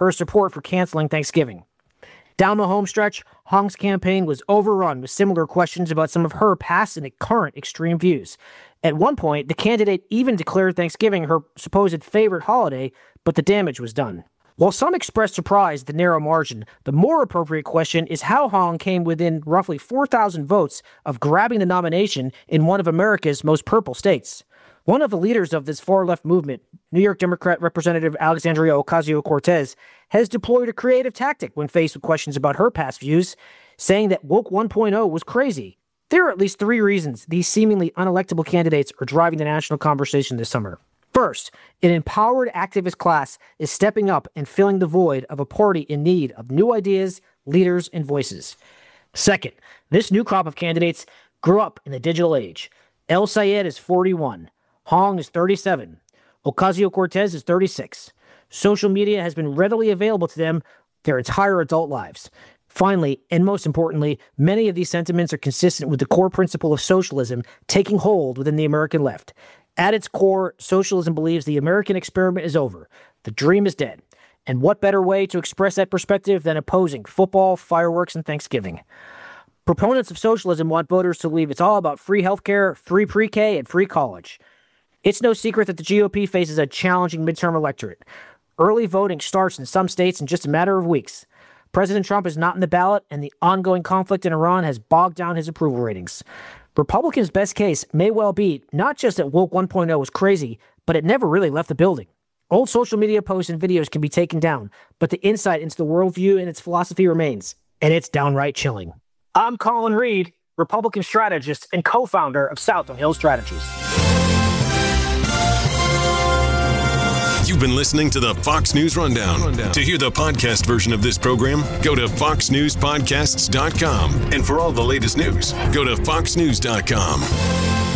her support for canceling Thanksgiving. Down the home stretch, Hong's campaign was overrun with similar questions about some of her past and current extreme views. At one point, the candidate even declared Thanksgiving her supposed favorite holiday, but the damage was done. While some expressed surprise at the narrow margin, the more appropriate question is how Hong came within roughly 4,000 votes of grabbing the nomination in one of America's most purple states. One of the leaders of this far-left movement, New York Democrat Representative Alexandria Ocasio-Cortez, has deployed a creative tactic when faced with questions about her past views, saying that Woke 1.0 was crazy. There are at least 3 reasons these seemingly unelectable candidates are driving the national conversation this summer. First, an empowered activist class is stepping up and filling the void of a party in need of new ideas, leaders, and voices. Second, this new crop of candidates grew up in the digital age. El Sayed is 41. Hong is 37. Ocasio-Cortez is 36. Social media has been readily available to them their entire adult lives. Finally, and most importantly, many of these sentiments are consistent with the core principle of socialism taking hold within the American left. At its core, socialism believes the American experiment is over. The dream is dead. And what better way to express that perspective than opposing football, fireworks, and Thanksgiving? Proponents of socialism want voters to believe it's all about free healthcare, free pre-K, and free college. It's no secret that the GOP faces a challenging midterm electorate. Early voting starts in some states in just a matter of weeks. President Trump is not in the ballot, and the ongoing conflict in Iran has bogged down his approval ratings. Republicans' best case may well be not just that Woke 1.0 was crazy, but it never really left the building. Old social media posts and videos can be taken down, but the insight into the worldview and its philosophy remains, and it's downright chilling. I'm Colin Reed, Republican strategist and co-founder of South on Hill Strategies. You've been listening to the Fox News Rundown. To hear the podcast version of this program, go to foxnewspodcasts.com. And for all the latest news, go to foxnews.com.